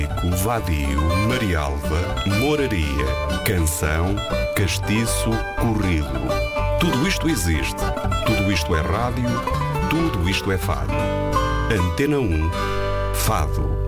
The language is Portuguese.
vadio, Marialva, moraria, canção, castiço, corrido. Tudo isto existe, tudo isto é rádio, tudo isto é fado. Antena 1, Fado.